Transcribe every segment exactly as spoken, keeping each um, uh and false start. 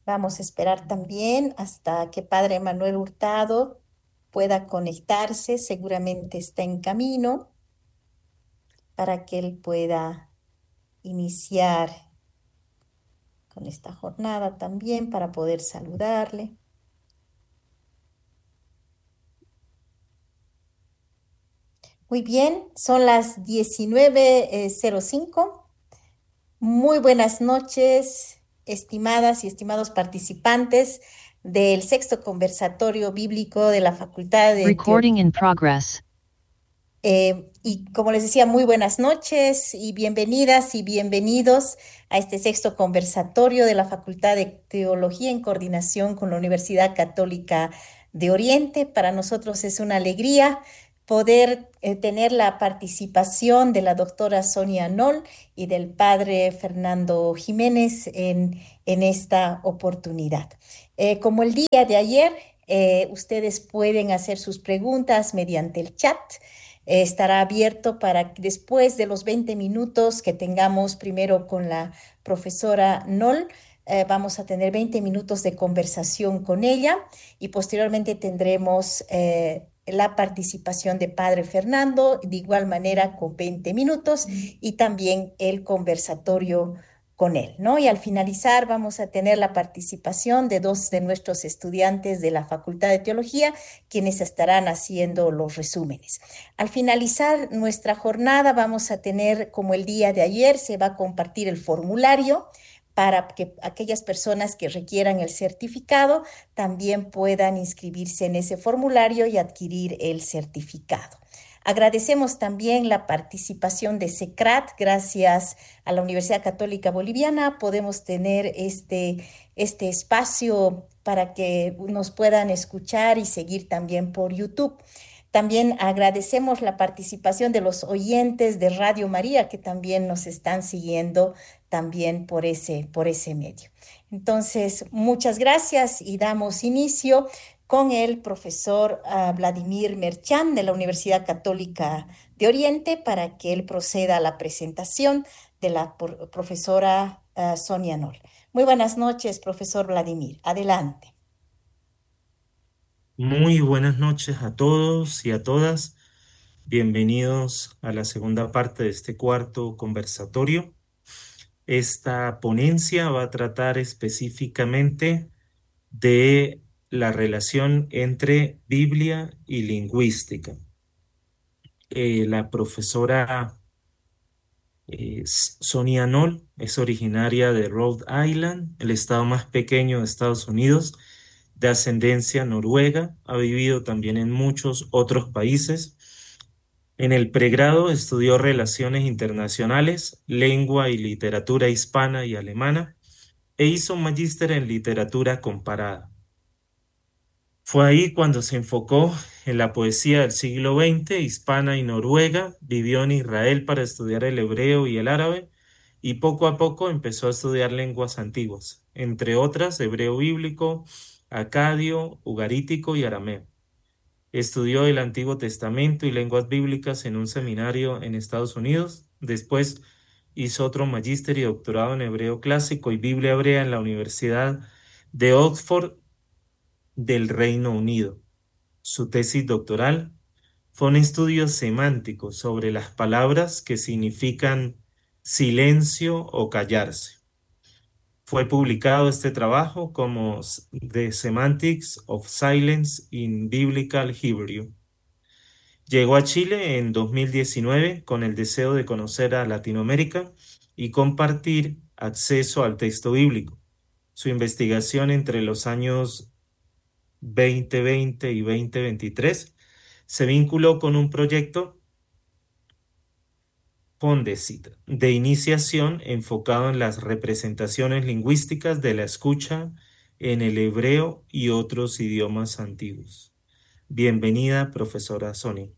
Vamos a esperar también hasta que Padre Manuel Hurtado pueda conectarse. Seguramente está en camino para que él pueda iniciar con esta jornada también para poder saludarle. Muy bien, son las diecinueve cero cinco. Muy buenas noches, estimadas y estimados participantes del sexto conversatorio bíblico de la Facultad de Teología. Recording in progress. Eh, y como les decía, muy buenas noches y bienvenidas y bienvenidos a este sexto conversatorio de la Facultad de Teología en coordinación con la Universidad Católica de Oriente. Para nosotros es una alegría poder eh, tener la participación de la doctora Sonia Noll y del padre Fernando Jiménez en, en esta oportunidad. Eh, como el día de ayer, eh, ustedes pueden hacer sus preguntas mediante el chat. Eh, estará abierto para que después de los veinte minutos que tengamos primero con la profesora Noll, eh, vamos a tener veinte minutos de conversación con ella y posteriormente tendremos eh, la participación de Padre Fernando, de igual manera con veinte minutos y también el conversatorio con él, ¿no? Y al finalizar vamos a tener la participación de dos de nuestros estudiantes de la Facultad de Teología, quienes estarán haciendo los resúmenes. Al finalizar nuestra jornada vamos a tener, como el día de ayer, se va a compartir el formulario para que aquellas personas que requieran el certificado también puedan inscribirse en ese formulario y adquirir el certificado. Agradecemos también la participación de SECRAT. Gracias a la Universidad Católica Boliviana podemos tener este, este espacio para que nos puedan escuchar y seguir también por YouTube. También agradecemos la participación de los oyentes de Radio María que también nos están siguiendo también por ese, por ese medio. Entonces, muchas gracias y damos inicio con el profesor uh, Vladimir Merchan de la Universidad Católica de Oriente para que él proceda a la presentación de la por, profesora uh, Sonia Noll. Muy buenas noches, profesor Vladimir. Adelante. Muy buenas noches a todos y a todas. Bienvenidos a la segunda parte de este cuarto conversatorio. Esta ponencia va a tratar específicamente de la relación entre Biblia y lingüística. Eh, la profesora eh, Sonia Noll es originaria de Rhode Island, el estado más pequeño de Estados Unidos, de ascendencia noruega. Ha vivido también en muchos otros países. En el pregrado estudió Relaciones Internacionales, Lengua y Literatura Hispana y Alemana e hizo un magíster en Literatura Comparada. Fue ahí cuando se enfocó en la poesía del siglo veinte, hispana y noruega. Vivió en Israel para estudiar el hebreo y el árabe y poco a poco empezó a estudiar lenguas antiguas, entre otras hebreo bíblico, acadio, ugarítico y arameo. Estudió el Antiguo Testamento y lenguas bíblicas en un seminario en Estados Unidos. Después hizo otro magíster y doctorado en hebreo clásico y Biblia hebrea en la Universidad de Oxford del Reino Unido. Su tesis doctoral fue un estudio semántico sobre las palabras que significan silencio o callarse. Fue publicado este trabajo como The Semantics of Silence in Biblical Hebrew. Llegó a Chile en dos mil diecinueve con el deseo de conocer a Latinoamérica y compartir acceso al texto bíblico. Su investigación entre los años veinte veinte y veinte veintitrés se vinculó con un proyecto Fondesit de iniciación enfocado en las representaciones lingüísticas de la escucha en el hebreo y otros idiomas antiguos. Bienvenida, profesora Sonia.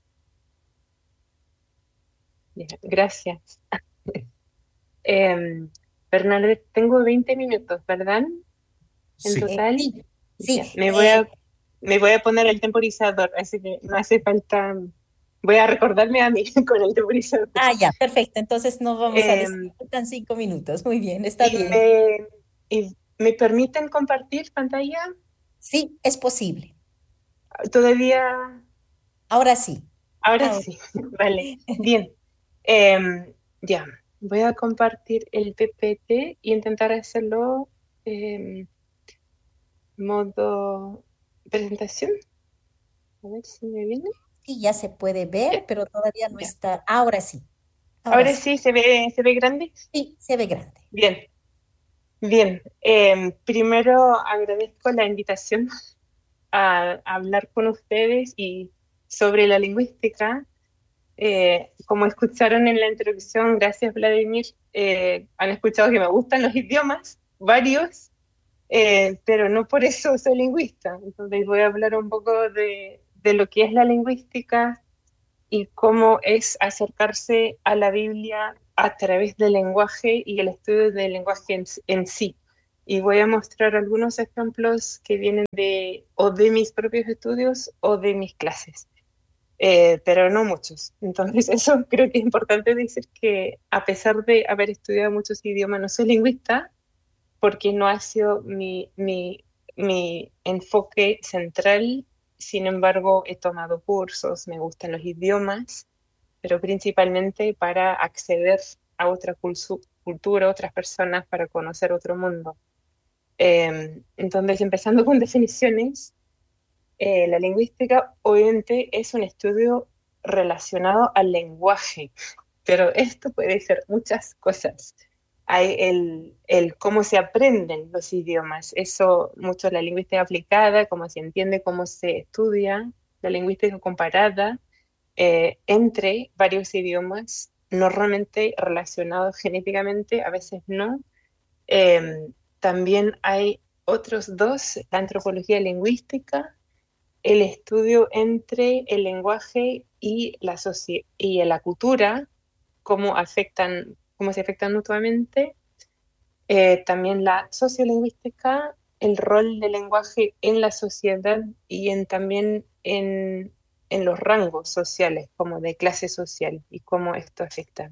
Gracias. Eh, Fernández, tengo veinte minutos, ¿verdad? En Sí. Eh, total. sí, Ya, sí. me voy Eh, a, me voy a poner el temporizador, así que no hace falta. Voy a recordarme a mí con el temporizador. ah, ya, perfecto. Entonces no vamos a decir, Eh, faltan cinco minutos. Muy bien, está y, bien. me, y ¿Me permiten compartir pantalla? Sí, es posible. Todavía, Ahora sí. ahora Ahora. sí, vale, bien. Em, ya, voy a compartir el P P T y intentar hacerlo em, modo presentación. A ver si me viene. Sí, ya se puede Ya, ver, pero todavía no ya. está. Ahora sí. Ahora Ahora sí. sí, ¿se ve, se ve grande? Sí, se ve grande. Bien, bien. Em, primero agradezco la invitación a, a hablar con ustedes y sobre la lingüística. Eh, como escucharon en la introducción, gracias Vladimir, eh, han escuchado que me gustan los idiomas, varios, eh, pero no por eso soy lingüista. Entonces voy a hablar un poco de, de lo que es la lingüística y cómo es acercarse a la Biblia a través del lenguaje y el estudio del lenguaje en, en sí. Y voy a mostrar algunos ejemplos que vienen de o de mis propios estudios o de mis clases. Eh, pero no muchos. Entonces, eso creo que es importante decir que a pesar de haber estudiado muchos idiomas, no soy lingüista, porque no ha sido mi, mi, mi enfoque central. Sin embargo, he tomado cursos, me gustan los idiomas, pero principalmente para acceder a otra cultu- cultura, otras personas, para conocer otro mundo. Eh, entonces, empezando con definiciones, eh, la lingüística obviamente es un estudio relacionado al lenguaje, pero esto puede ser muchas cosas. Hay el, el cómo se aprenden los idiomas, eso mucho la lingüística aplicada, cómo se entiende, cómo se estudia, la lingüística comparada eh, entre varios idiomas, normalmente relacionados genéticamente, a veces no. Eh, También hay otros dos, la antropología lingüística, el estudio entre el lenguaje y la, socie- y la cultura, cómo afectan, cómo se afectan mutuamente. Eh, también la sociolingüística, el rol del lenguaje en la sociedad y en, también en, en los rangos sociales, como de clase social y cómo esto afecta.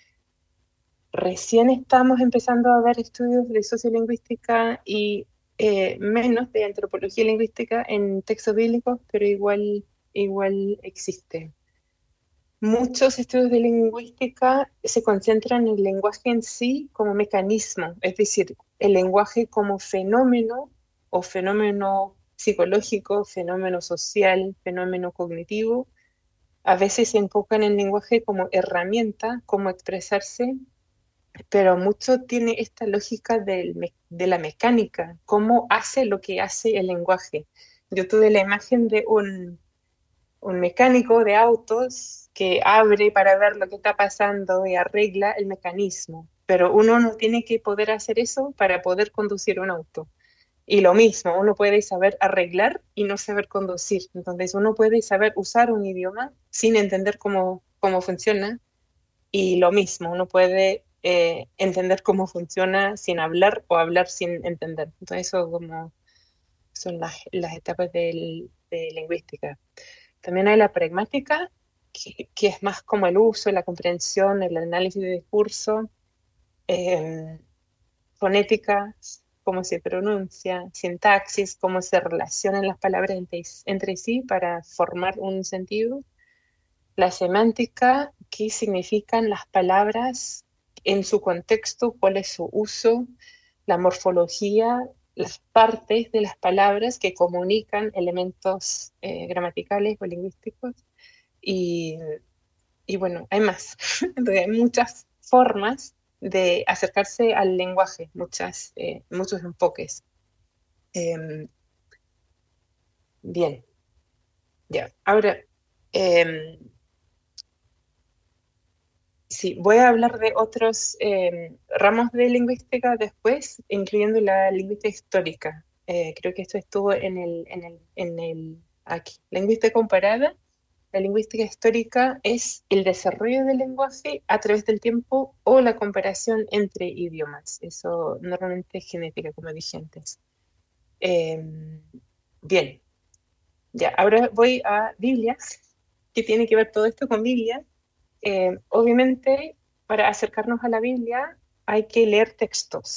Recién estamos empezando a ver estudios de sociolingüística y eh, menos de antropología lingüística en textos bíblicos, pero igual, igual existe. Muchos estudios de lingüística se concentran en el lenguaje en sí como mecanismo, es decir, el lenguaje como fenómeno o fenómeno psicológico, fenómeno social, fenómeno cognitivo. A veces se enfocan en el lenguaje como herramienta, como expresarse, pero mucho tiene esta lógica del me- de la mecánica, cómo hace lo que hace el lenguaje. Yo tuve la imagen de un, un mecánico de autos que abre para ver lo que está pasando y arregla el mecanismo, pero uno no tiene que poder hacer eso para poder conducir un auto. Y lo mismo, uno puede saber arreglar y no saber conducir. Entonces, uno puede saber usar un idioma sin entender cómo, cómo funciona, y lo mismo, uno puede eh, entender cómo funciona sin hablar o hablar sin entender. Entonces, eso como son las, las etapas del- de lingüística. También hay la pragmática, que, que es más como el uso, la comprensión, el análisis de discurso, eh, fonética, cómo se pronuncia, sintaxis, cómo se relacionan las palabras entre, entre sí para formar un sentido. La semántica, qué significan las palabras en su contexto, cuál es su uso, la morfología, las partes de las palabras que comunican elementos eh, gramaticales o lingüísticos. Y, y bueno, hay más. Entonces, hay muchas formas de acercarse al lenguaje, muchas, eh, muchos enfoques. Em, bien, ya. Ahora, em, sí, voy a hablar de otros eh, ramos de lingüística después, incluyendo la lingüística histórica. Eh, creo que esto estuvo en el, en el, en el, aquí. Lingüística comparada. La lingüística histórica es el desarrollo del lenguaje a través del tiempo o la comparación entre idiomas. Eso normalmente es genética, como dije antes. Eh, bien, ya, ahora voy a Biblia. ¿Qué tiene que ver todo esto con Biblia? Eh, obviamente, para acercarnos a la Biblia hay que leer textos.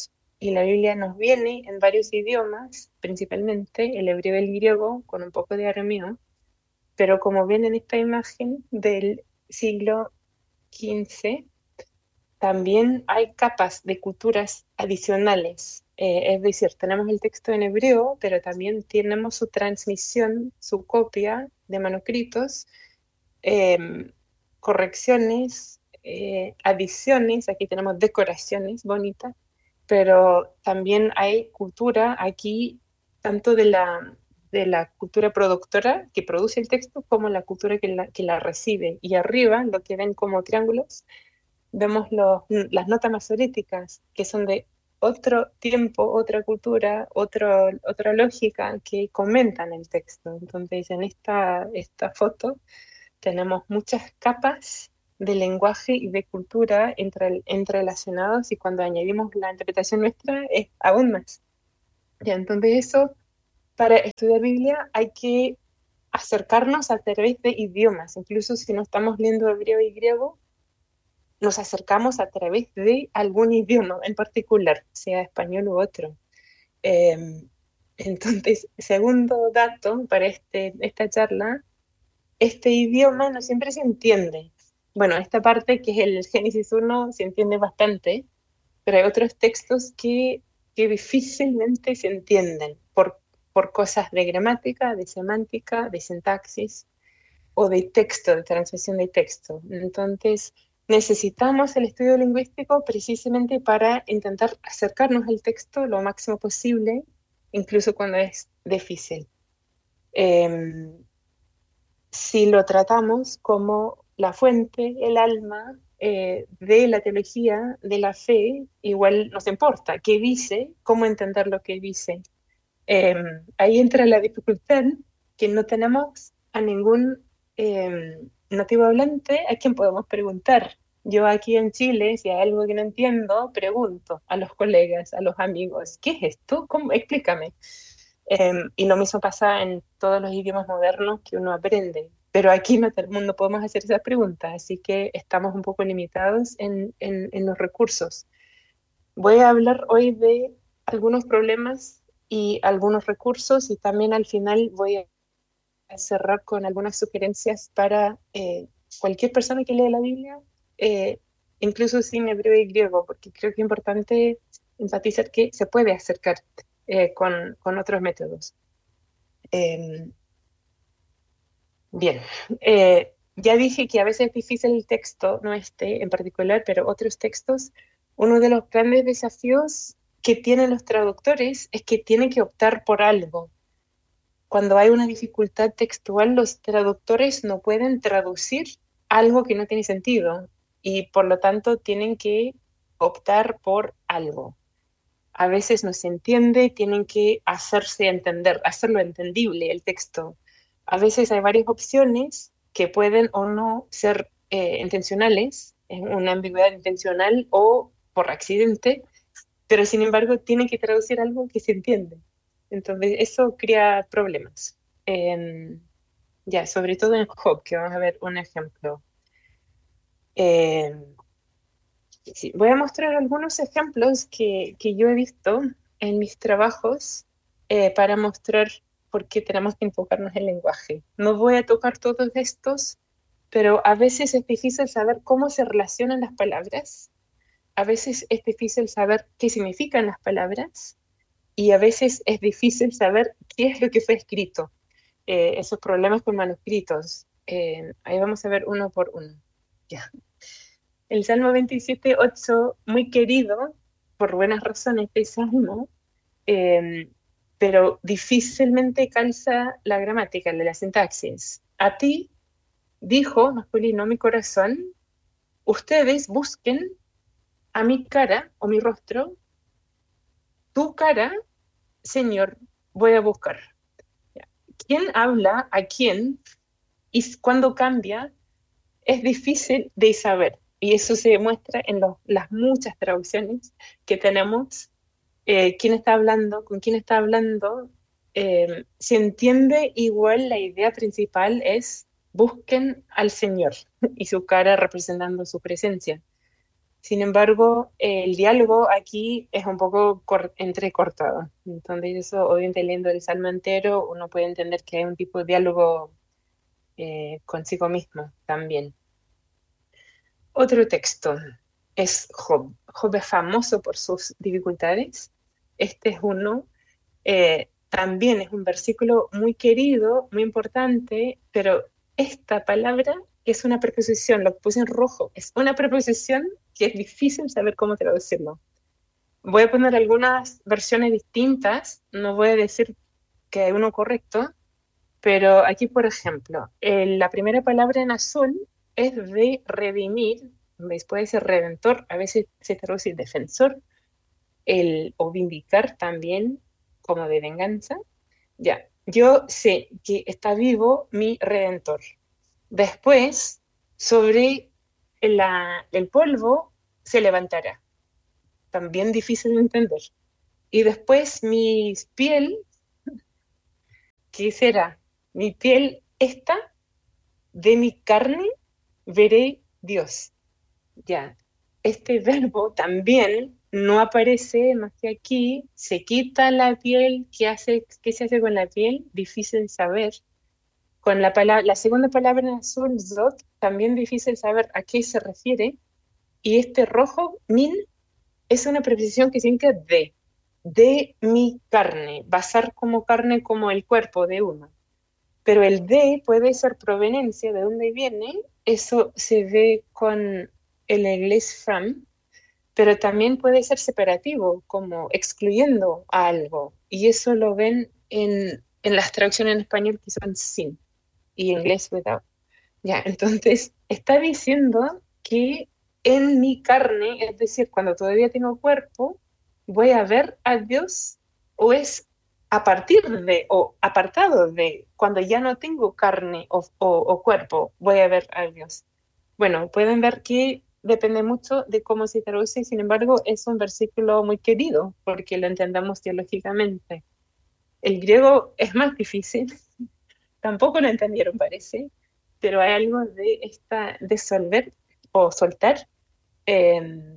y la Biblia nos viene en varios idiomas, principalmente el hebreo y el griego, con un poco de arameo, pero como ven en esta imagen del siglo quince, también hay capas de culturas adicionales. Eh, es decir, tenemos el texto en hebreo, pero también tenemos su transmisión, su copia de manuscritos, eh, correcciones, eh, adiciones, aquí tenemos decoraciones bonitas, pero también hay cultura aquí, tanto de la, de la cultura productora que produce el texto, como la cultura que la, que la recibe. Y arriba, lo que ven como triángulos, vemos los, las notas masoréticas, que son de otro tiempo, otra cultura, otro, otra lógica que comentan el texto. Entonces, en esta, esta foto tenemos muchas capas de lenguaje y de cultura entre, entrelacionados, y cuando añadimos la interpretación nuestra es aún más. Ya, entonces eso, para estudiar Biblia hay que acercarnos a través de idiomas, incluso si no estamos leyendo hebreo y griego, nos acercamos a través de algún idioma en particular, sea español u otro. Eh, entonces, segundo dato para este, esta charla, este idioma no siempre se entiende. Bueno, esta parte que es el Génesis uno se entiende bastante, pero hay otros textos que, que difícilmente se entienden por, por cosas de gramática, de semántica, de sintaxis o de texto, de transmisión de texto. Entonces, necesitamos el estudio lingüístico precisamente para intentar acercarnos al texto lo máximo posible, incluso cuando es difícil. Eh, si lo tratamos como la fuente, el alma eh, de la teología, de la fe, igual nos importa qué dice, cómo entender lo que dice. Eh, ahí entra la dificultad que no tenemos a ningún eh, nativo hablante a quien podemos preguntar. Yo aquí en Chile, si hay algo que no entiendo, pregunto a los colegas, a los amigos, ¿qué es esto? ¿Cómo? Explícame. Eh, y lo mismo pasa en todos los idiomas modernos que uno aprende. Pero aquí no, no podemos hacer esas preguntas, así que estamos un poco limitados en, en, en los recursos. Voy a hablar hoy de algunos problemas y algunos recursos, y también al final voy a cerrar con algunas sugerencias para eh, cualquier persona que lee la Biblia, eh, incluso sin hebreo y griego, porque creo que es importante enfatizar que se puede acercar eh, con, con otros métodos. Eh, bien, eh, ya dije que a veces es difícil el texto, no este en particular, pero otros textos. Uno de los grandes desafíos que tienen los traductores es que tienen que optar por algo. Cuando hay una dificultad textual, los traductores no pueden traducir algo que no tiene sentido, y por lo tanto tienen que optar por algo. A veces no se entiende, tienen que hacerse entender, hacerlo entendible el texto. A veces hay varias opciones que pueden o no ser eh, intencionales, en una ambigüedad intencional o por accidente, pero sin embargo tienen que traducir algo que se entiende. Entonces eso crea problemas. Eh, ya, sobre todo en Job, que vamos a ver un ejemplo. Eh, sí, voy a mostrar algunos ejemplos que, que yo he visto en mis trabajos eh, para mostrar por qué tenemos que enfocarnos en el lenguaje. No voy a tocar todos estos, pero a veces es difícil saber cómo se relacionan las palabras. A veces es difícil saber qué significan las palabras, y a veces es difícil saber qué es lo que fue escrito. Eh, esos problemas con manuscritos. Eh, ahí vamos a ver uno por uno. Ya. El Salmo veintisiete, ocho, muy querido, por buenas razones, este salmo, eh, pero difícilmente calza la gramática, la sintaxis. A ti, dijo, masculino, mi corazón, ustedes busquen a mi cara o mi rostro, tu cara, Señor, voy a buscar. ¿Quién habla a quién y cuándo cambia? Es difícil de saber. Y eso se demuestra en los, las muchas traducciones que tenemos. Eh, ¿Quién está hablando? ¿Con quién está hablando? Eh, se entiende igual, la idea principal es busquen al Señor y su cara representando su presencia. Sin embargo, el diálogo aquí es un poco cor- entrecortado. Entonces, eso, obviamente, leyendo el Salmo entero, uno puede entender que hay un tipo de diálogo eh, consigo mismo también. Otro texto es Job. Job es famoso por sus dificultades. Este es uno. Eh, también es un versículo muy querido, muy importante, pero esta palabra es una preposición, lo puse en rojo, es una preposición que es difícil saber cómo traducirlo. Voy a poner algunas versiones distintas, no voy a decir que hay uno correcto, pero aquí, por ejemplo, eh, la primera palabra en azul es de redimir, ¿veis? Puede ser redentor, a veces se traduce defensor, el, o vindicar también, como de venganza. Ya, yo sé que está vivo mi redentor. Después, sobre la, el polvo se levantará. También difícil de entender. Y después mi piel, ¿qué será? Mi piel esta, de mi carne veré Dios. Ya, este verbo también no aparece más que aquí, se quita la piel, ¿qué hace, qué se hace con la piel? Difícil saber. Con la palabra, la segunda palabra en azul, zot, también difícil saber a qué se refiere. Y este rojo, min, es una preposición que significa de, de mi carne, basar como carne como el cuerpo de uno. Pero el de puede ser proveniencia, de dónde viene, eso se ve con el inglés from, pero también puede ser separativo, como excluyendo a algo. Y eso lo ven en, en las traducciones en español que son sin y inglés without. Ya, entonces está diciendo que en mi carne, es decir, cuando todavía tengo cuerpo, voy a ver a Dios o es a partir de o apartado de cuando ya no tengo carne o, o, o cuerpo, voy a ver a Dios. Bueno, pueden ver que depende mucho de cómo se traduce, sin embargo, es un versículo muy querido porque lo entendamos teológicamente. El griego es más difícil, tampoco lo entendieron, parece, pero hay algo de esta de solver o soltar. eh,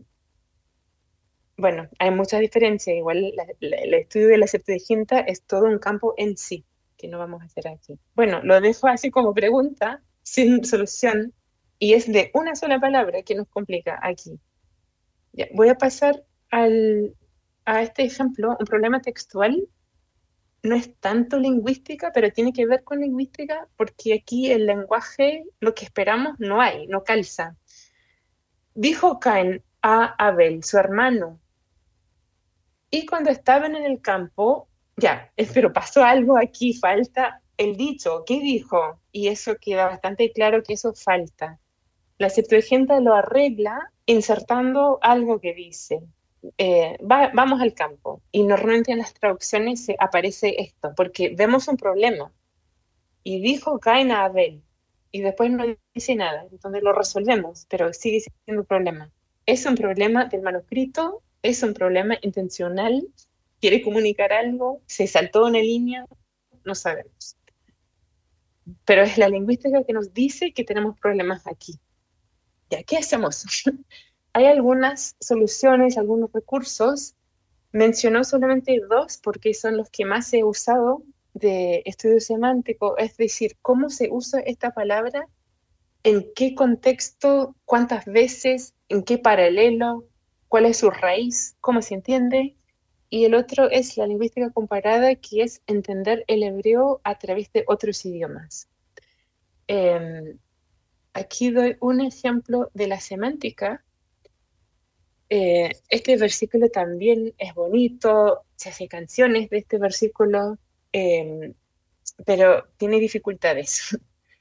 bueno, hay mucha diferencia. Igual la- la- el estudio de la Septuaginta es todo un campo en sí, que no vamos a hacer aquí. Bueno, lo dejo así como pregunta, sin solución, y es de una sola palabra que nos complica aquí. Ya, voy a pasar al, a este ejemplo, un problema textual. No es tanto lingüística, pero tiene que ver con lingüística porque aquí el lenguaje, lo que esperamos, no hay, no calza. Dijo Caín a Abel, su hermano, y cuando estaban en el campo, ya, eh, pero pasó algo aquí, falta el dicho, ¿qué dijo? Y eso queda bastante claro que eso falta. La Septuaginta lo arregla insertando algo que dice, eh, va- vamos al campo. Y normalmente en las traducciones se aparece esto, porque vemos un problema. Y dijo Caín a Abel, y después no dice nada, entonces lo resolvemos, pero sigue siendo un problema. Es un problema del manuscrito, es un problema intencional, quiere comunicar algo, se saltó una línea, no sabemos. Pero es la lingüística que nos dice que tenemos problemas aquí. ¿Ya qué hacemos? Hay algunas soluciones, algunos recursos. Mencionó solamente dos porque son los que más he usado de estudio semántico, es decir, cómo se usa esta palabra, en qué contexto, cuántas veces, en qué paralelo, cuál es su raíz, cómo se entiende. Y el otro es la lingüística comparada, que es entender el hebreo a través de otros idiomas. Eh, aquí doy un ejemplo de la semántica. Eh, este versículo también es bonito, se hace canciones de este versículo, eh, pero tiene dificultades.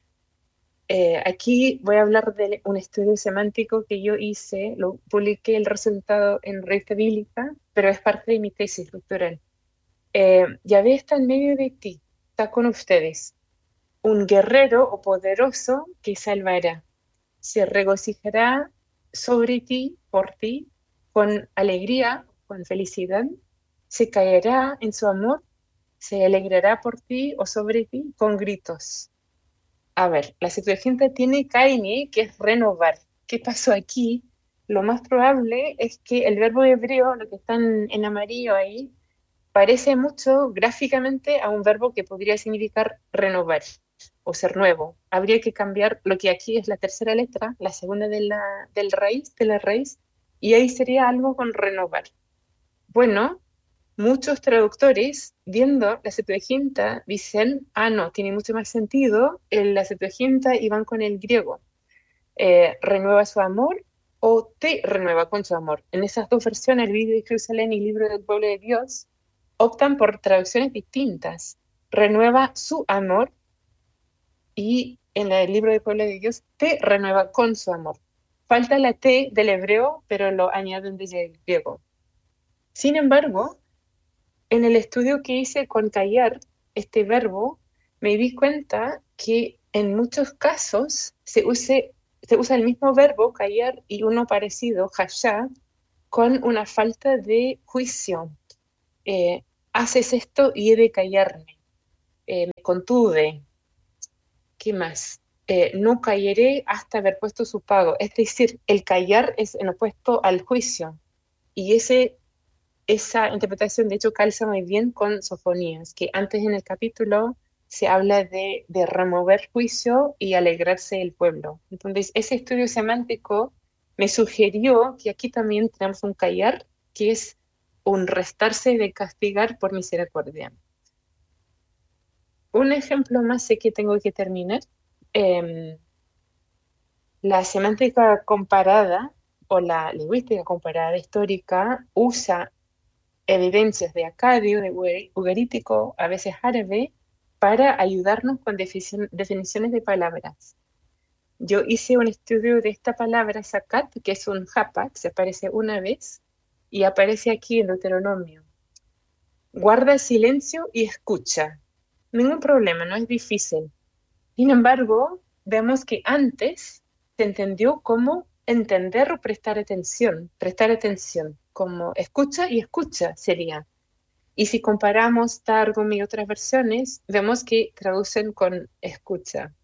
Eh, aquí voy a hablar de un estudio semántico que yo hice, lo publiqué el resultado en Revista Bíblica, pero es parte de mi tesis doctoral. Eh, Yahvé está en medio de ti, está con ustedes, un guerrero o poderoso que salvará. Se regocijará sobre ti, por ti, con alegría, con felicidad, se caerá en su amor, se alegrará por ti o sobre ti con gritos. A ver, la Septuaginta tiene kaini, que es renovar. ¿Qué pasó aquí? lo más probable es que el verbo hebreo, lo que está en, en amarillo ahí, parece mucho gráficamente a un verbo que podría significar renovar o ser nuevo. Habría que cambiar lo que aquí es la tercera letra, la segunda de la, del raíz, de la raíz, y ahí sería algo con renovar. Bueno, muchos traductores, viendo la Septuaginta, dicen, ah, no, tiene mucho más sentido en la Septuaginta y van con el griego. Eh, renueva su amor o te renueva con su amor. En esas dos versiones, el Vídeo de Jerusalén y el Libro del Pueblo de Dios, optan por traducciones distintas. Renueva su amor y en el Libro del Pueblo de Dios, te renueva con su amor. Falta la T del hebreo, pero lo añaden desde el griego. Sin embargo, en el estudio que hice con callar, este verbo, me di cuenta que en muchos casos se, use, se usa el mismo verbo, callar, y uno parecido, hashá, con una falta de juicio. Eh, haces esto y he de callarme. Eh, me contuve. ¿Qué más? Eh, no callaré hasta haber puesto su pago. Es decir, el callar es en opuesto al juicio. Y ese esa interpretación, de hecho, calza muy bien con Sofonías, que antes en el capítulo se habla de, de remover juicio y alegrarse el pueblo. Entonces, ese estudio semántico me sugirió que aquí también tenemos un callar, que es un restarse de castigar por misericordia. Un ejemplo más, sé que tengo que terminar. Eh, la semántica comparada o la lingüística comparada histórica usa evidencias de acadio, de ugarítico, a veces árabe, para ayudarnos con definiciones de palabras. Yo hice un estudio de esta palabra zakat, que es un japa, que se aparece una vez, y aparece aquí en Deuteronomio. Guarda silencio y escucha. Ningún problema, no es difícil. Sin embargo, vemos que antes se entendió como entender o prestar atención, prestar atención, como escucha y escucha sería. Y si comparamos Targum y otras versiones, vemos que traducen con escucha.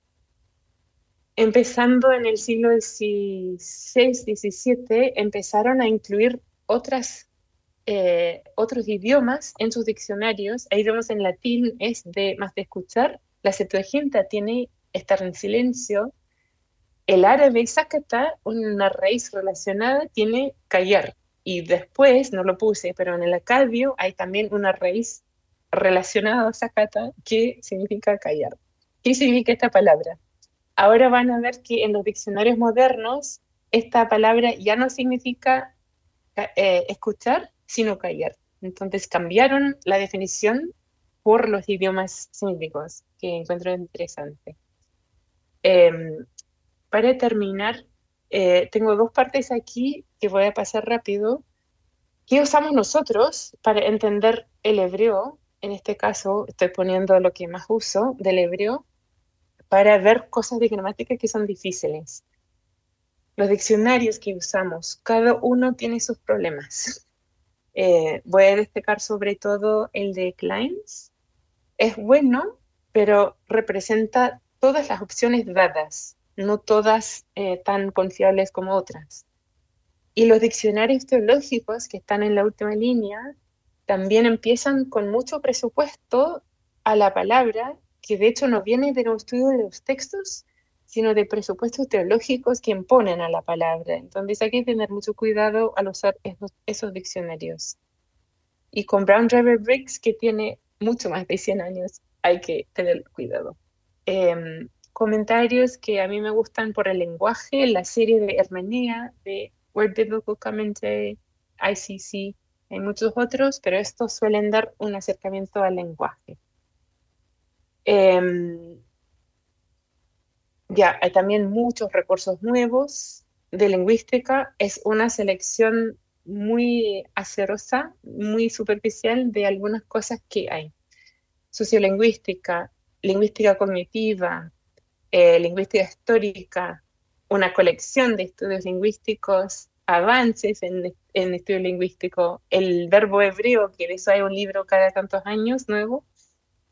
Empezando en el siglo dieciséis diecisiete, empezaron a incluir otras, eh, otros idiomas en sus diccionarios. Ahí vemos en latín es de más de escuchar. La Septuaginta tiene estar en silencio. El árabe sakata, una raíz relacionada, tiene callar. Y después, no lo puse, pero en el acadio hay también una raíz relacionada a sakata que significa callar. ¿Qué significa esta palabra? Ahora van a ver que en los diccionarios modernos esta palabra ya no significa eh, escuchar, sino callar. Entonces cambiaron la definición por los idiomas semíticos, que encuentro interesante. Eh, para terminar, eh, tengo dos partes aquí que voy a pasar rápido. ¿Qué usamos nosotros para entender el hebreo? En este caso, estoy poniendo lo que más uso del hebreo para ver cosas de gramática que son difíciles. Los diccionarios que usamos, cada uno tiene sus problemas. Eh, voy a destacar sobre todo el de Kleins. Es bueno, pero representa todas las opciones dadas, no todas eh, tan confiables como otras. Y los diccionarios teológicos que están en la última línea también empiezan con mucho presupuesto a la palabra, que de hecho no viene de un estudio de los textos, sino de presupuestos teológicos que imponen a la palabra. Entonces hay que tener mucho cuidado al usar esos, esos diccionarios. Y con Brown Driver Briggs, que tiene mucho más de cien años, hay que tener cuidado. Eh, comentarios que a mí me gustan por el lenguaje, la serie de Hermenea, de Word Biblical Commentary, I C C, hay muchos otros, pero estos suelen dar un acercamiento al lenguaje. Eh, ya, hay también muchos recursos nuevos de lingüística. Es una selección muy acerosa, muy superficial de algunas cosas que hay. Sociolingüística, lingüística cognitiva, eh, lingüística histórica, una colección de estudios lingüísticos, avances en, en estudio lingüístico, el verbo hebreo, que de eso hay un libro cada tantos años nuevo,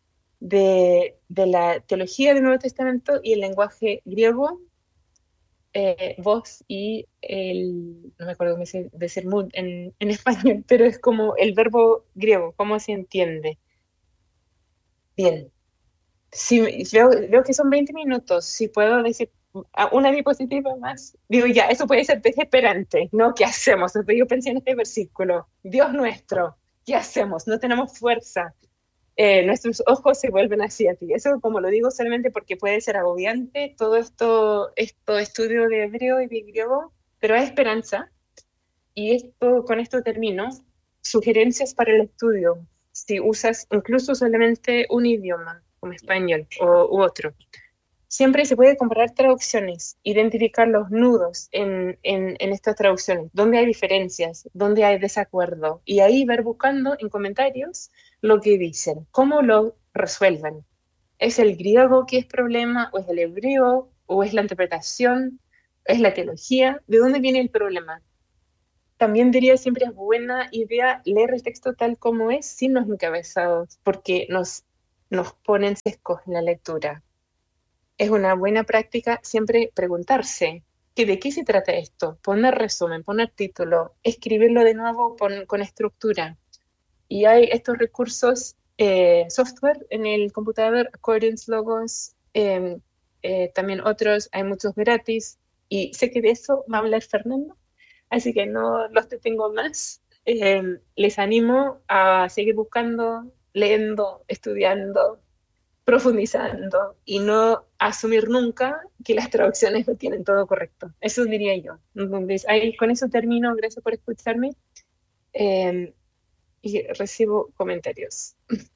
de, de la teología del Nuevo Testamento y el lenguaje griego, eh, voz y el, no me acuerdo cómo se decir mood en, en español, pero es como el verbo griego, ¿cómo se entiende? Bien. Si veo, veo que son veinte minutos, si puedo decir a- una diapositiva más, digo ya, eso puede ser desesperante, ¿no? ¿Qué hacemos? Entonces yo pensé en este versículo, Dios nuestro, ¿qué hacemos? No tenemos fuerza, eh, nuestros ojos se vuelven hacia ti. Eso, como lo digo, solamente porque puede ser agobiante todo esto, esto estudio de hebreo y de griego, pero hay esperanza. Y esto, con esto termino. Sugerencias para el estudio. Si usas incluso solamente un idioma, como español o, u otro, siempre se puede comparar traducciones, identificar los nudos en, en, en estas traducciones, dónde hay diferencias, dónde hay desacuerdo, y ahí ver buscando en comentarios lo que dicen, cómo lo resuelven. ¿Es el griego que es problema, o es el hebreo, o es la interpretación, es la teología? ¿De dónde viene el problema? También diría siempre es buena idea leer el texto tal como es, sin los encabezados, porque nos, nos ponen sesgos en la lectura. Es una buena práctica siempre preguntarse, ¿que ¿de qué se trata esto? Poner resumen, poner título, escribirlo de nuevo con, con estructura. Y hay estos recursos, eh, software en el computador, Accordance, Logos, eh, eh, también otros, hay muchos gratis. Y sé que de eso va a hablar Fernando, así que no los detengo más. Eh, les animo a seguir buscando, leyendo, estudiando, profundizando y no asumir nunca que las traducciones lo tienen todo correcto. Eso diría yo. Entonces, ahí, con eso termino. Gracias por escucharme. Eh, y recibo comentarios.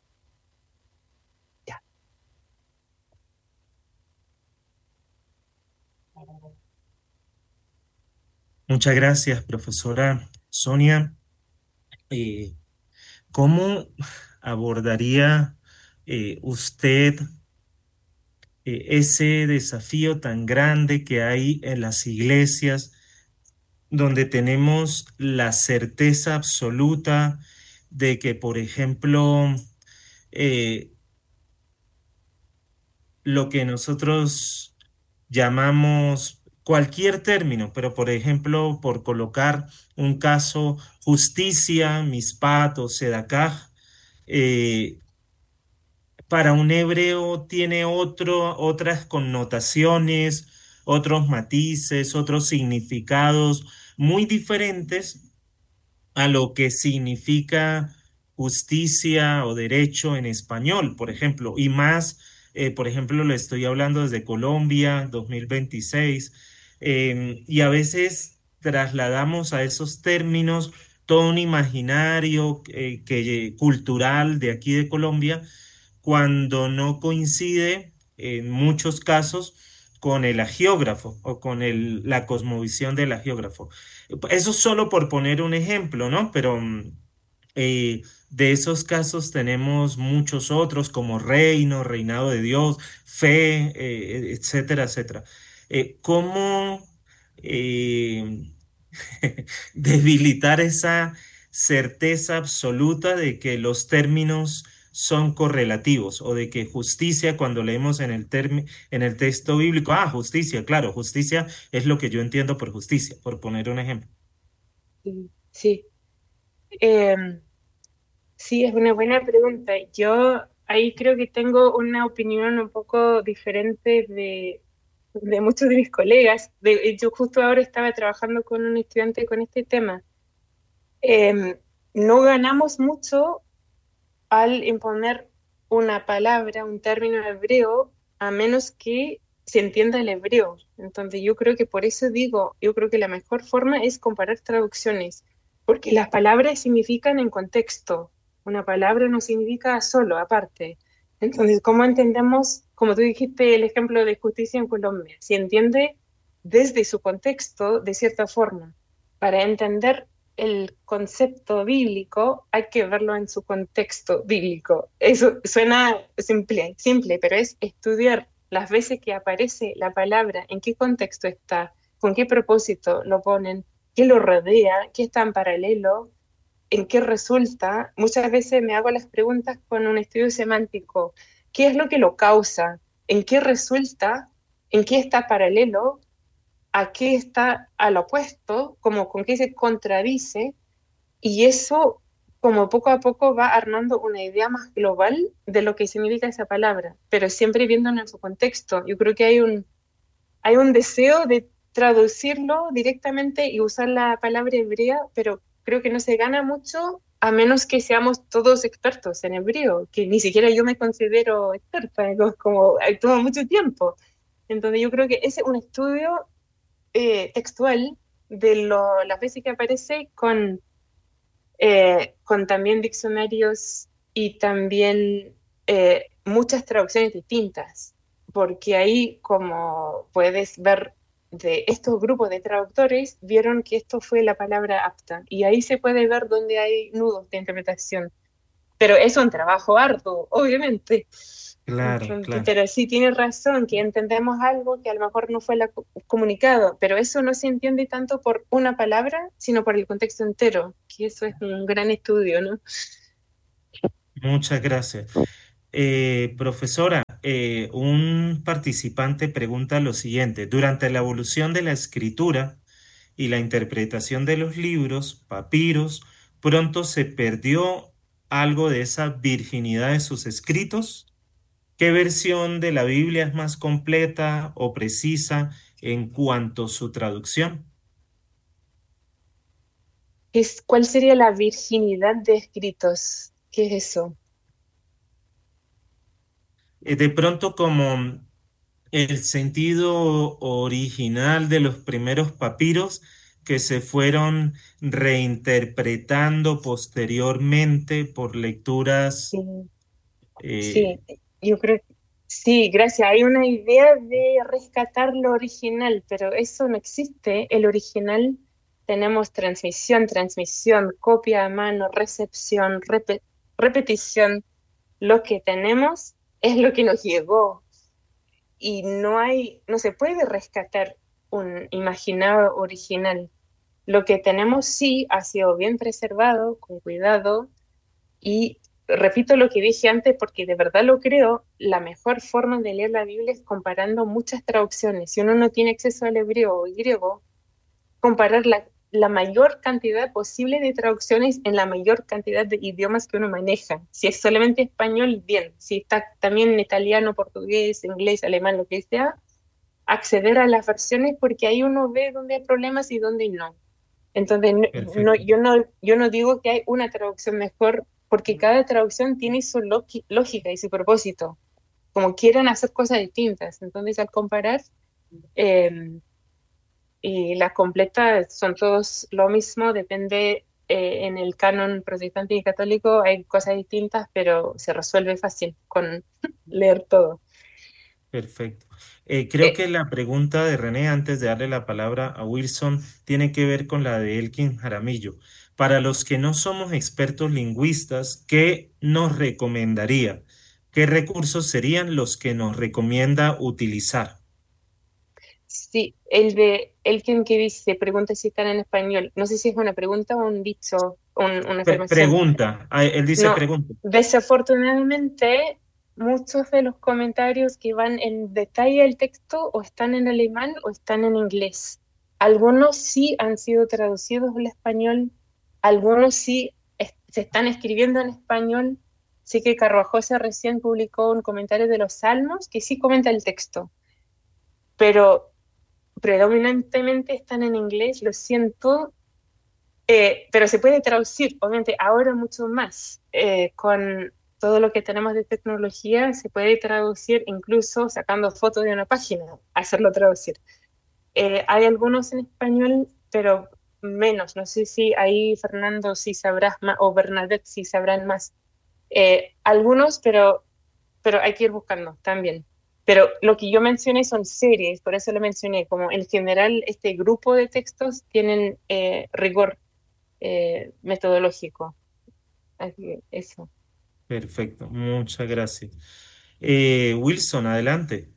Ya. Muchas gracias, profesora Sonia. Eh, ¿cómo abordaría eh, usted eh, ese desafío tan grande que hay en las iglesias, donde tenemos la certeza absoluta de que, por ejemplo, eh, lo que nosotros llamamos cualquier término, pero por ejemplo, por colocar un caso, justicia, mispat o sedakah, eh, para un hebreo tiene otro, otras connotaciones, otros matices, otros significados muy diferentes a lo que significa justicia o derecho en español, por ejemplo, y más, eh, por ejemplo, lo estoy hablando desde Colombia, dos mil veintiséis, eh, y a veces trasladamos a esos términos todo un imaginario eh, que, cultural de aquí de Colombia, cuando no coincide en muchos casos con el agiógrafo o con el, la cosmovisión del agiógrafo. Eso solo por poner un ejemplo, ¿no? Pero mm, eh, de esos casos tenemos muchos otros como reino, reinado de Dios, fe, eh, etcétera, etcétera. Eh, ¿cómo eh, debilitar esa certeza absoluta de que los términos son correlativos o de que justicia, cuando leemos en el, termi- en el texto bíblico, ah, justicia, claro, justicia es lo que yo entiendo por justicia, por poner un ejemplo? Sí, sí. Eh, sí, es una buena pregunta. Yo ahí creo que tengo una opinión un poco diferente de, de muchos de mis colegas. De, yo justo ahora estaba trabajando con un estudiante con este tema. Eh, no ganamos mucho al imponer una palabra, un término hebreo, a menos que se entienda el hebreo. Entonces yo creo que por eso digo, yo creo que la mejor forma es comparar traducciones, porque las palabras significan en contexto. Una palabra no significa solo, aparte. Entonces, ¿cómo entendemos, como tú dijiste, el ejemplo de justicia en Colombia? Se entiende desde su contexto de cierta forma. Para entender el concepto bíblico hay que verlo en su contexto bíblico. Eso suena simple, simple, pero es estudiar las veces que aparece la palabra, en qué contexto está, con qué propósito lo ponen, qué lo rodea, qué está en paralelo, en qué resulta. Muchas veces me hago las preguntas con un estudio semántico. ¿Qué es lo que lo causa? ¿En qué resulta? ¿En qué está paralelo? a qué está al opuesto, como con qué se contradice, y eso como poco a poco va armando una idea más global de lo que significa esa palabra, pero siempre viéndola en su contexto. Yo creo que hay un, hay un deseo de traducirlo directamente y usar la palabra hebrea, pero creo que no se gana mucho a menos que seamos todos expertos en hebreo, que ni siquiera yo me considero experta, es como, como toma mucho tiempo. Entonces yo creo que ese es un estudio eh, textual de lo, las veces que aparece con, eh, con también diccionarios y también eh, muchas traducciones distintas, porque ahí, como puedes ver de estos grupos de traductores, vieron que esto fue la palabra apta, y ahí se puede ver dónde hay nudos de interpretación. Pero es un trabajo arduo, obviamente. Claro, Entonces, claro. pero sí tienes razón, que entendemos algo que a lo mejor no fue la, comunicado, pero eso no se entiende tanto por una palabra, sino por el contexto entero, que eso es un gran estudio, ¿no? Muchas gracias. Eh, profesora, eh, un participante pregunta lo siguiente. Durante la evolución de la escritura y la interpretación de los libros, papiros, pronto se perdió algo de esa virginidad de sus escritos. ¿Qué versión de la Biblia es más completa o precisa en cuanto a su traducción? Es, ¿cuál sería la virginidad de escritos? ¿Qué es eso? Eh, de pronto como el sentido original de los primeros papiros que se fueron reinterpretando posteriormente por lecturas. Sí, eh, sí, yo creo que sí, gracias. Hay una idea de rescatar lo original, pero eso no existe. El original tenemos transmisión, transmisión, copia a mano, recepción, repe- repetición. Lo que tenemos es lo que nos llegó y no hay, no se puede rescatar un imaginado original. Lo que tenemos sí ha sido bien preservado, con cuidado, y repito lo que dije antes porque de verdad lo creo, la mejor forma de leer la Biblia es comparando muchas traducciones. Si uno no tiene acceso al hebreo o el griego, comparar la, la mayor cantidad posible de traducciones en la mayor cantidad de idiomas que uno maneja. Si es solamente español, bien. Si está también en italiano, portugués, inglés, alemán, lo que sea, acceder a las versiones porque ahí uno ve dónde hay problemas y dónde no. Entonces, no, no- perfecto, yo, no, yo no digo que hay una traducción mejor, porque cada traducción tiene su loqui- lógica y su propósito, como quieren hacer cosas distintas. Entonces, al comparar, eh, y las completas son todos lo mismo, depende, eh, en el canon protestante y católico hay cosas distintas, pero se resuelve fácil con leer todo. perfecto. Eh, creo Eh, que la pregunta de René, antes de darle la palabra a Wilson, tiene que ver con la de Elkin Jaramillo. Para los que no somos expertos lingüistas, ¿qué nos recomendaría? ¿Qué recursos serían los que nos recomienda utilizar? sí, el de el quien que dice, pregunta si están en español. No sé si es una pregunta o un dicho, un- una Pre- afirmación. pregunta, ah, él dice No, pregunta. desafortunadamente, muchos de los comentarios que van en detalle al texto o están en alemán o están en inglés. Algunos sí han sido traducidos al español, algunos sí es- se están escribiendo en español. Sí que Carvajosa recién publicó un comentario de los Salmos que sí comenta el texto, pero predominantemente están en inglés, lo siento, eh, pero se puede traducir, obviamente, ahora mucho más. Eh, con todo lo que tenemos de tecnología, se puede traducir incluso sacando fotos de una página, hacerlo traducir. Eh, hay algunos en español, pero menos. No sé si ahí, Fernando, si sabrás más, o Bernadette, si sabrán más. Eh, algunos, pero, pero hay que ir buscando también. Pero lo que yo mencioné son series, por eso lo mencioné, como en general este grupo de textos tienen eh, rigor eh, metodológico. Así que eso. Perfecto, muchas gracias. Eh, Wilson, adelante.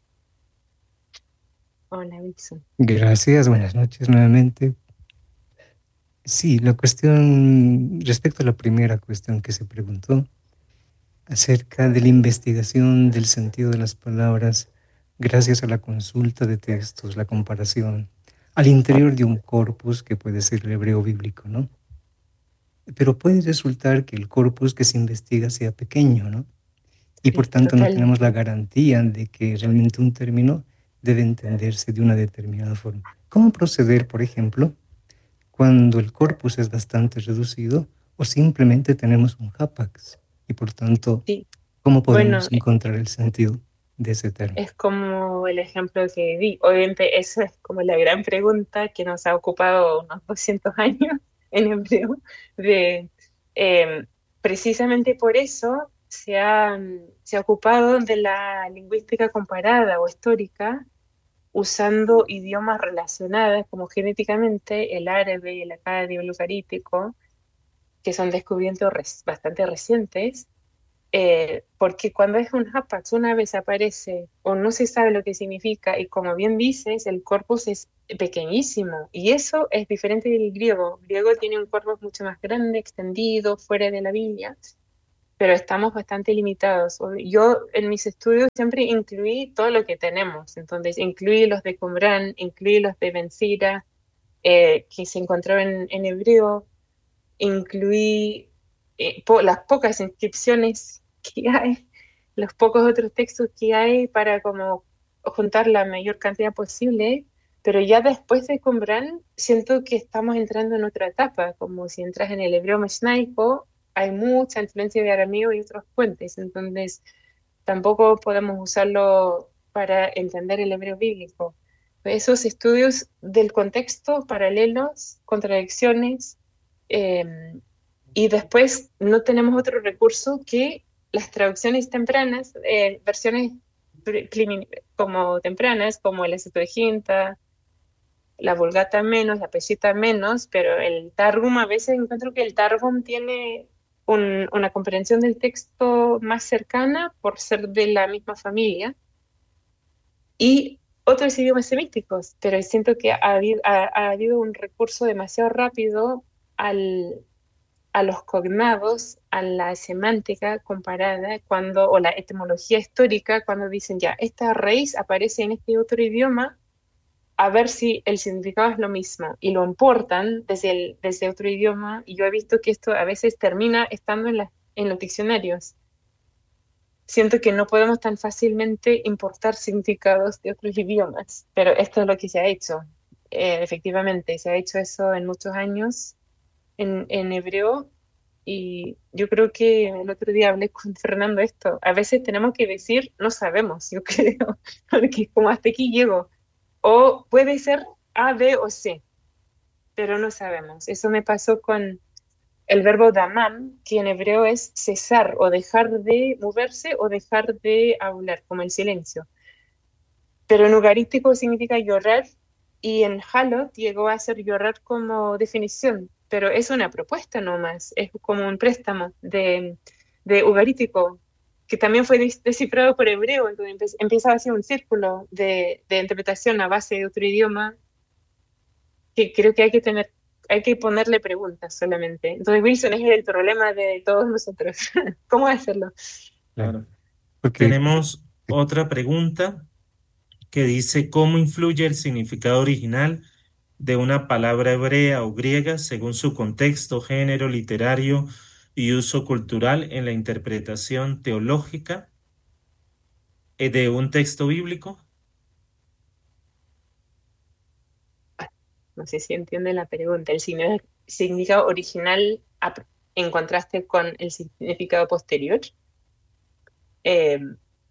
Hola, Wilson. Gracias, buenas noches nuevamente. Sí, la cuestión, respecto a la primera cuestión que se preguntó, acerca de la investigación del sentido de las palabras, gracias a la consulta de textos, la comparación al interior de un corpus que puede ser el hebreo bíblico, ¿no? Pero puede resultar que el corpus que se investiga sea pequeño, ¿no? Y por Sí, tanto no total. tenemos la garantía de que realmente un término debe entenderse de una determinada forma. ¿Cómo proceder, por ejemplo, cuando el corpus es bastante reducido o simplemente tenemos un hapax? Y por tanto, Sí. ¿cómo Bueno, podemos encontrar el sentido de ese término? es como el ejemplo que di. Obviamente, esa es como la gran pregunta que nos ha ocupado unos doscientos años en hebreo. De, eh, precisamente por eso se ha, se ha ocupado de la lingüística comparada o histórica, usando idiomas relacionados como genéticamente el árabe, el acadio, el ugarítico, que son descubrimientos res- bastante recientes, eh, porque cuando es un hapax, una vez aparece o no se sabe lo que significa, y como bien dices, el corpus es pequeñísimo, y eso es diferente del griego. El griego tiene un corpus mucho más grande, extendido, fuera de la Biblia, pero estamos bastante limitados. O- Yo en mis estudios siempre incluí todo lo que tenemos, entonces incluí los de Qumran, incluí los de Ben Sira, eh, que se encontró en, en hebreo, incluí eh, po- las pocas inscripciones que hay, los pocos otros textos que hay para como juntar la mayor cantidad posible, pero ya después de Qumran siento que estamos entrando en otra etapa, como si entras en el hebreo mishnaico, hay mucha influencia de arameo y otros puentes, entonces tampoco podemos usarlo para entender el hebreo bíblico. Esos estudios del contexto, paralelos, contradicciones, eh, y después no tenemos otro recurso que las traducciones tempranas, eh, versiones pre- primi- como tempranas, como la Septuaginta, la Vulgata menos, la Peshitta menos, pero el Targum, a veces encuentro que el Targum tiene un- una comprensión del texto más cercana por ser de la misma familia, y otros idiomas semíticos, pero siento que ha habido, ha, ha habido un recurso demasiado rápido al, a los cognados, a la semántica comparada, cuando, o la etimología histórica, cuando dicen ya, esta raíz aparece en este otro idioma, a ver si el significado es lo mismo, y lo importan desde, el, desde otro idioma, y yo he visto que esto a veces termina estando en, la, en los diccionarios. Siento que no podemos tan fácilmente importar significados de otros idiomas, pero esto es lo que se ha hecho. Eh, efectivamente, se ha hecho eso en muchos años en, en hebreo, y yo creo que el otro día hablé con Fernando esto. A veces tenemos que decir, no sabemos, yo creo, porque como hasta aquí llego. O puede ser A, B o C, pero no sabemos. Eso me pasó con el verbo damam, que en hebreo es cesar o dejar de moverse o dejar de hablar, como el silencio. Pero en ugarístico significa llorar, y en Halot llegó a ser llorar como definición, pero es una propuesta nomás, es como un préstamo de, de ugarítico, que también fue des- descifrado por hebreo, entonces empe- empieza a ser un círculo de, de interpretación a base de otro idioma, que creo que hay que tener, hay que ponerle preguntas solamente. Entonces, Wilson, es el problema de todos nosotros. ¿Cómo hacerlo? Claro, Claro. porque Tenemos otra pregunta que dice, ¿cómo influye el significado original de una palabra hebrea o griega según su contexto, género literario y uso cultural en la interpretación teológica eh, de un texto bíblico? No sé si entiende la pregunta. El signi- significado original ap- en contraste con el significado posterior. Eh,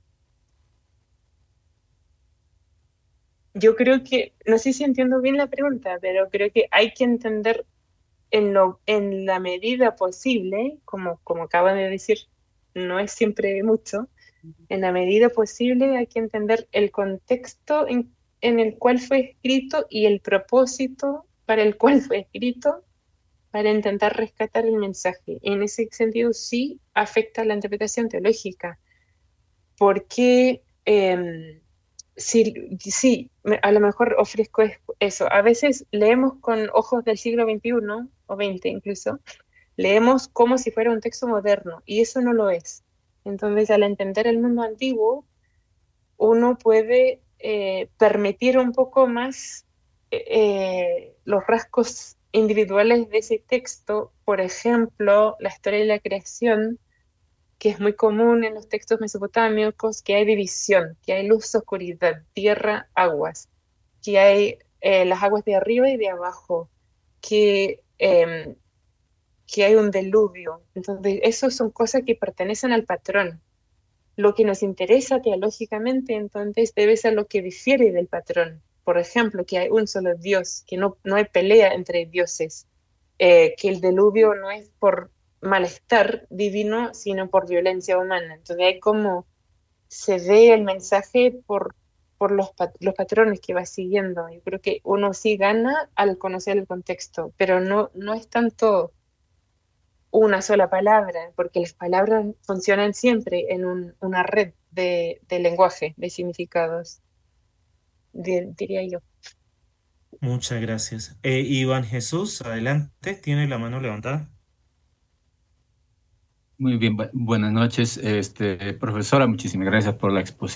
yo creo que, no sé si entiendo bien la pregunta, pero creo que hay que entender en, lo, en la medida posible, como, como acaba de decir, no es siempre mucho, en la medida posible hay que entender el contexto en, en el cual fue escrito y el propósito para el cual fue escrito, para intentar rescatar el mensaje. En ese sentido sí afecta la interpretación teológica, porque eh, sí, sí, me- a lo mejor ofrezco es- eso. A veces leemos con ojos del siglo veintiuno o veinte incluso, leemos como si fuera un texto moderno, y eso no lo es. Entonces, al entender el mundo antiguo, uno puede eh, permitir un poco más eh, los rasgos individuales de ese texto, por ejemplo, la historia de la creación, que es muy común en los textos mesopotámicos, que hay división, que hay luz, oscuridad, tierra, aguas, que hay eh, las aguas de arriba y de abajo, que, em, que hay un diluvio. Entonces, eso son cosas que pertenecen al patrón. Lo que nos interesa teológicamente, entonces, debe ser lo que difiere del patrón. Por ejemplo, que hay un solo Dios, que no, no hay pelea entre dioses, eh, que el diluvio no es por malestar divino, sino por violencia humana. Entonces hay como se ve el mensaje por, por los, pat- los patrones que va siguiendo. Yo creo que uno sí gana al conocer el contexto, pero no, no es tanto una sola palabra, porque las palabras funcionan siempre en un- una red de, de lenguaje, de significados, di- diría yo. Muchas gracias. Eh, Iván Jesús, adelante, tiene la mano levantada. Muy bien, bu- buenas noches, este, profesora. Muchísimas gracias por la exposición.